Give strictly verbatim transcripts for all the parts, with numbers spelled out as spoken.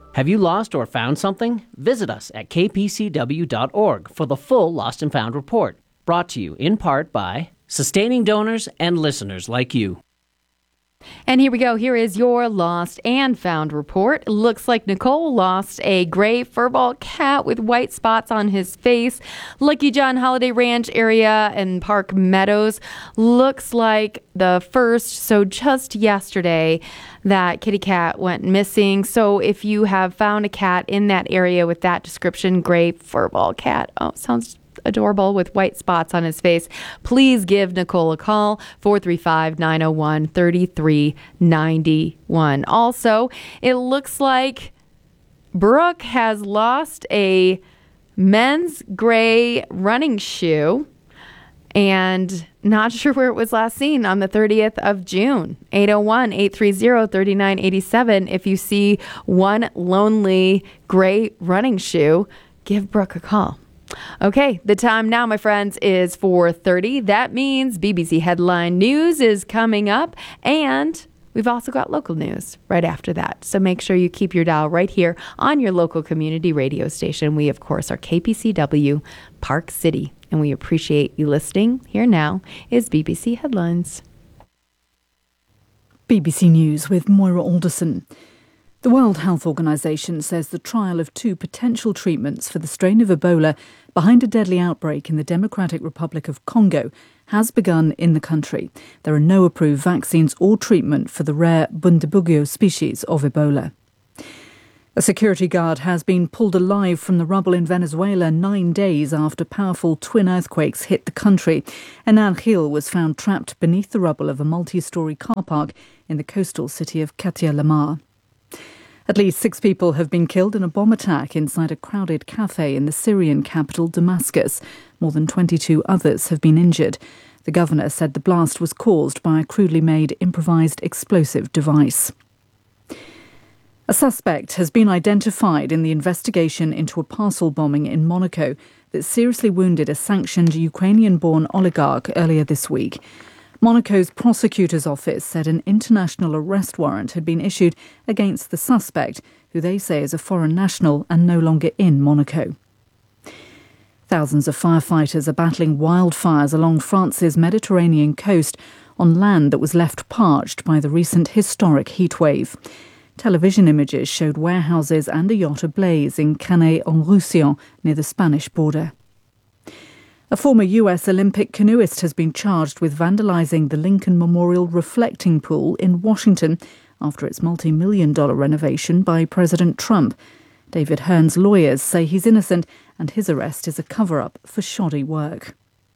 Have you lost or found something? Visit us at k p c w dot org for the full Lost and Found report, brought to you in part by sustaining donors and listeners like you. And here we go. Here is your Lost and Found report. Looks like Nicole lost a gray furball cat with white spots on his face. Lucky John Holiday Ranch area and Park Meadows. Looks like the first, so just yesterday, that kitty cat went missing. So if you have found a cat in that area with that description, gray furball cat, oh, sounds adorable with white spots on his face, please give Nicole a call, four three five, nine oh one, three three nine one. Also, it looks like Brooke has lost a men's gray running shoe and not sure where it was last seen on the thirtieth of June. eight oh one, eight three zero, three nine eight seven. If you see one lonely gray running shoe, give Brooke a call. Okay, the time now, my friends, is four thirty. That means B B C Headline News is coming up, and we've also got local news right after that. So make sure you keep your dial right here on your local community radio station. We, of course, are K P C W Park City, and we appreciate you listening. Here now is B B C Headlines. B B C News with Moira Alderson. The World Health Organization says the trial of two potential treatments for the strain of Ebola behind a deadly outbreak in the Democratic Republic of Congo has begun in the country. There are no approved vaccines or treatment for the rare Bundibugyo species of Ebola. A security guard has been pulled alive from the rubble in Venezuela nine days after powerful twin earthquakes hit the country. Enan Gil was found trapped beneath the rubble of a multi-storey car park in the coastal city of Katia Lamar. At least six people have been killed in a bomb attack inside a crowded cafe in the Syrian capital, Damascus. More than twenty-two others have been injured. The governor said the blast was caused by a crudely made improvised explosive device. A suspect has been identified in the investigation into a parcel bombing in Monaco that seriously wounded a sanctioned Ukrainian-born oligarch earlier this week. Monaco's prosecutor's office said an international arrest warrant had been issued against the suspect, who they say is a foreign national and no longer in Monaco. Thousands of firefighters are battling wildfires along France's Mediterranean coast on land that was left parched by the recent historic heatwave. Television images showed warehouses and a yacht ablaze in Canet-en-Roussillon near the Spanish border. A former U S Olympic canoeist has been charged with vandalizing the Lincoln Memorial reflecting pool in Washington after its multi-million dollar renovation by President Trump. David Hearn's lawyers say he's innocent and his arrest is a cover-up for shoddy work.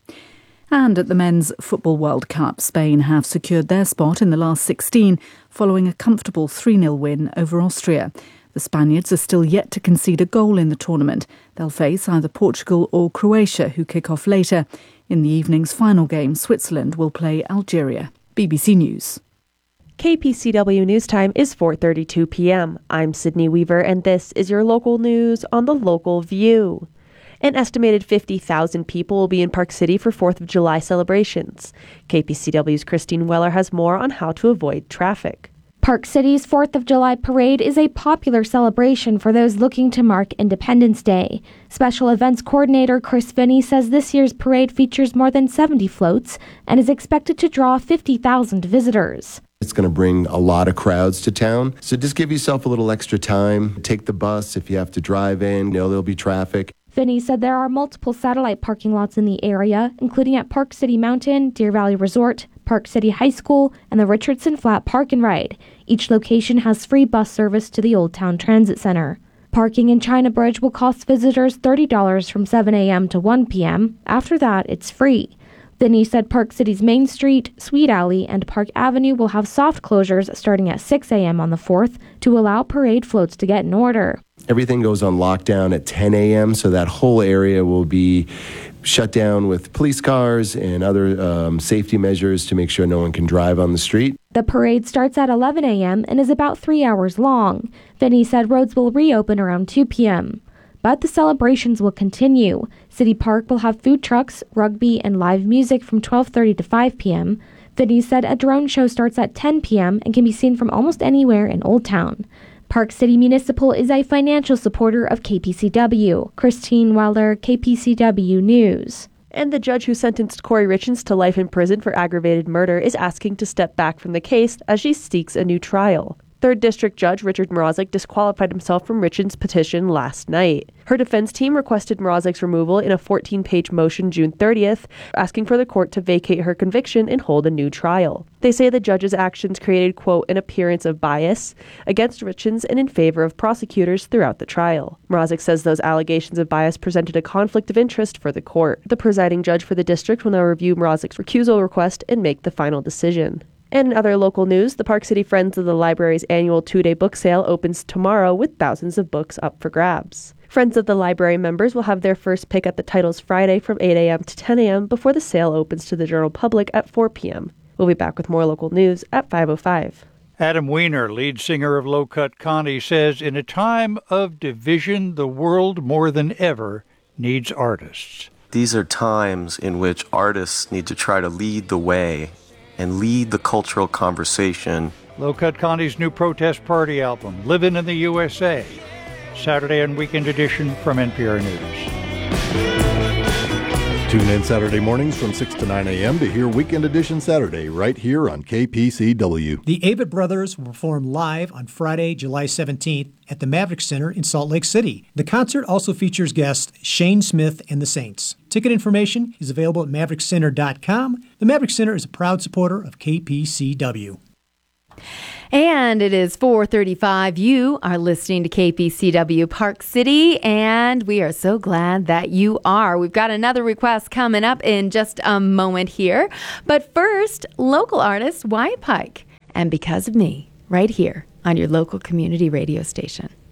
And at the Men's Football World Cup, Spain have secured their spot in the last sixteen following a comfortable three nil win over Austria. The Spaniards are still yet to concede a goal in the tournament. They'll face either Portugal or Croatia, who kick off later. In the evening's final game, Switzerland will play Algeria. B B C News. K P C W News Time is four thirty-two p.m. I'm Sydney Weaver, and this is your local news on the Local View. An estimated fifty thousand people will be in Park City for fourth of July celebrations. K P C W's Christine Weller has more on how to avoid traffic. Park City's fourth of July parade is a popular celebration for those looking to mark Independence Day. Special events coordinator Chris Finney says this year's parade features more than seventy floats and is expected to draw fifty thousand visitors. It's going to bring a lot of crowds to town, so just give yourself a little extra time. Take the bus if you have to drive in. You know there'll be traffic. Finney said there are multiple satellite parking lots in the area, including at Park City Mountain, Deer Valley Resort, Park City High School, and the Richardson Flat Park and Ride. Each location has free bus service to the Old Town Transit Center. Parking in China Bridge will cost visitors thirty dollars from seven a.m. to one p.m. After that, it's free. Finney said Park City's Main Street, Sweet Alley, and Park Avenue will have soft closures starting at six a.m. on the fourth to allow parade floats to get in order. Everything goes on lockdown at ten a.m., so that whole area will be shut down with police cars and other um, safety measures to make sure no one can drive on the street. The parade starts at eleven a.m. and is about three hours long. Finney said roads will reopen around two p.m. But the celebrations will continue. City Park will have food trucks, rugby, and live music from twelve thirty to five p.m. Finney said a drone show starts at ten p.m. and can be seen from almost anywhere in Old Town. Park City Municipal is a financial supporter of K P C W. Christine Weller, K P C W News. And the judge who sentenced Corey Richins to life in prison for aggravated murder is asking to step back from the case as she seeks a new trial. Third District Judge Richard Mrazek disqualified himself from Richins' petition last night. Her defense team requested Mrazek's removal in a fourteen-page motion June thirtieth, asking for the court to vacate her conviction and hold a new trial. They say the judge's actions created, quote, an appearance of bias against Richins and in favor of prosecutors throughout the trial. Mrazek says those allegations of bias presented a conflict of interest for the court. The presiding judge for the district will now review Mrazek's recusal request and make the final decision. And in other local news, the Park City Friends of the Library's annual two-day book sale opens tomorrow with thousands of books up for grabs. Friends of the Library members will have their first pick at the titles Friday from eight a.m. to ten a.m. before the sale opens to the general public at four p.m. We'll be back with more local news at five oh five. Adam Weiner, lead singer of Low Cut Connie, says, in a time of division, the world more than ever needs artists. These are times in which artists need to try to lead the way and lead the cultural conversation. Low Cut Connie's new protest party album, Livin' in the U S A. Saturday and weekend edition from N P R News. Tune in Saturday mornings from six to nine a.m. to hear Weekend Edition Saturday right here on K P C W. The Avett Brothers will perform live on Friday, July seventeenth at the Maverick Center in Salt Lake City. The concert also features guests Shane Smith and the Saints. Ticket information is available at maverick center dot com. The Maverick Center is a proud supporter of K P C W. And it is four thirty-five. You are listening to K P C W Park City, and we are so glad that you are. We've got another request coming up in just a moment here. But first, local artist Wyatt Pike, and Because of Me, right here on your local community radio station.